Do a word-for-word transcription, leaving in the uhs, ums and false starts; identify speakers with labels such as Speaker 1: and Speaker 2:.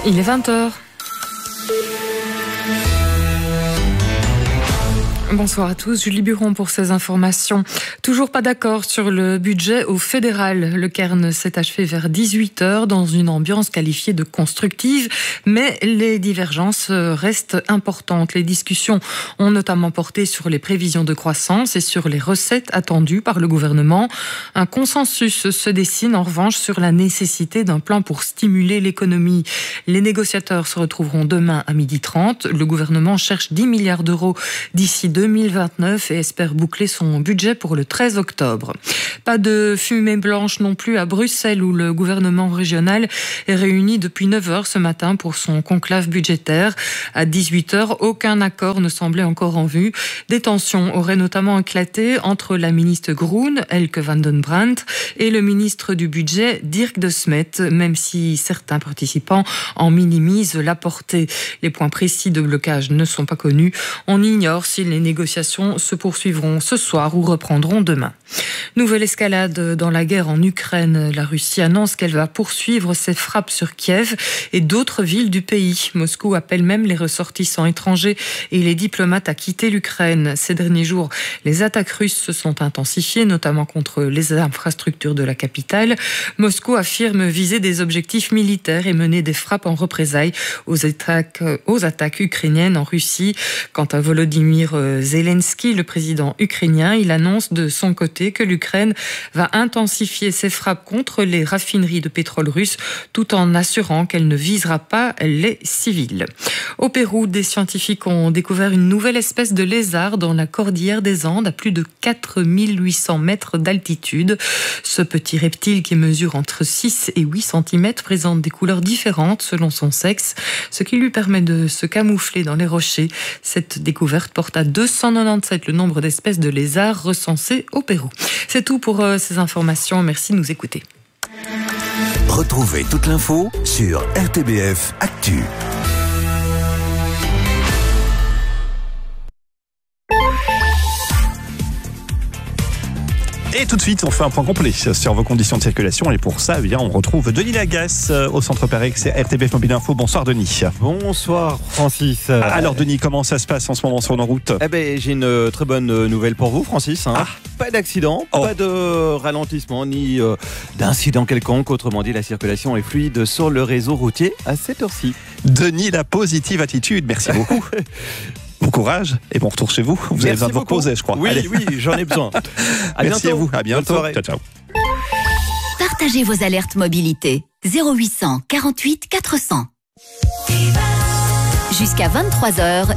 Speaker 1: Il est vingt heures. Bonsoir à tous, Julie Buron pour ces informations. Toujours pas d'accord sur le budget au fédéral. Le cairn s'est achevé vers dix-huit heures dans une ambiance qualifiée de constructive, mais les divergences restent importantes. Les discussions ont notamment porté sur les prévisions de croissance et sur les recettes attendues par le gouvernement. Un consensus se dessine en revanche sur la nécessité d'un plan pour stimuler l'économie. Les négociateurs se retrouveront demain à midi trente. Le gouvernement cherche dix milliards d'euros d'ici deux mille vingt-neuf et espère boucler son budget pour le treize octobre. Pas de fumée blanche non plus à Bruxelles où le gouvernement régional est réuni depuis neuf heures ce matin pour son conclave budgétaire. À dix-huit heures, aucun accord ne semblait encore en vue. Des tensions auraient notamment éclaté entre la ministre Groen, Elke van den Brandt, et le ministre du budget, Dirk de Smet, même si certains participants en minimisent la portée. Les points précis de blocage ne sont pas connus. On ignore si les négociations se poursuivront ce soir ou reprendront demain. Nouvelle escalade dans la guerre en Ukraine. La Russie annonce qu'elle va poursuivre ses frappes sur Kiev et d'autres villes du pays. Moscou appelle même les ressortissants étrangers et les diplomates à quitter l'Ukraine. Ces derniers jours, les attaques russes se sont intensifiées, notamment contre les infrastructures de la capitale. Moscou affirme viser des objectifs militaires et mener des frappes en représailles aux attaques, aux attaques ukrainiennes en Russie. Quant à Volodymyr Zelensky, le président ukrainien, il annonce de son côté que l'Ukraine va intensifier ses frappes contre les raffineries de pétrole russes tout en assurant qu'elle ne visera pas les civils. Au Pérou, des scientifiques ont découvert une nouvelle espèce de lézard dans la cordillère des Andes à plus de quatre mille huit cents mètres d'altitude. Ce petit reptile qui mesure entre six et huit centimètres présente des couleurs différentes selon son sexe, ce qui lui permet de se camoufler dans les rochers. Cette découverte porte à deux cent quatre-vingt-dix-sept le nombre d'espèces de lézards recensées au Pérou. C'est tout pour euh, ces informations. Merci de nous écouter.
Speaker 2: Retrouvez toute l'info sur R T B F Actu.
Speaker 3: Et tout de suite, on fait un point complet sur vos conditions de circulation. Et pour ça, eh bien, on retrouve Denis Lagasse au Centre Parex, c'est R T B F Mobile Info. Bonsoir Denis.
Speaker 4: Bonsoir Francis.
Speaker 3: Alors Denis, comment ça se passe en ce moment sur nos routes ?
Speaker 4: Eh ben, j'ai une très bonne nouvelle pour vous Francis. Hein.
Speaker 3: Ah.
Speaker 4: Pas d'accident,
Speaker 3: Oh.
Speaker 4: pas de ralentissement, ni euh, d'incident quelconque. Autrement dit, la circulation est fluide sur le réseau routier à cette heure-ci.
Speaker 3: Denis, la positive attitude, merci beaucoup. Bon courage et bon retour chez vous. Vous avez
Speaker 4: Merci
Speaker 3: besoin de vous
Speaker 4: beaucoup.
Speaker 3: reposer, je crois.
Speaker 4: Oui,
Speaker 3: Allez.
Speaker 4: oui, j'en ai besoin. À
Speaker 3: Merci
Speaker 4: bientôt.
Speaker 3: à vous, à bientôt.
Speaker 4: Bonne soirée.
Speaker 3: Ciao, ciao.
Speaker 5: Partagez vos alertes mobilité. zéro huit cent quarante-huit quatre cents. Jusqu'à vingt-trois heures,